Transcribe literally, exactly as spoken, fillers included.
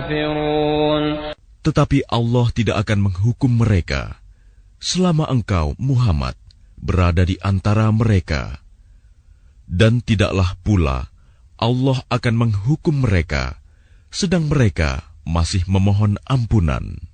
يستغفرون. Tetapi Allah tidak akan menghukum mereka selama engkau, Muhammad, berada di antara mereka. Dan tidaklah pula Allah akan menghukum mereka sedang mereka masih memohon ampunan.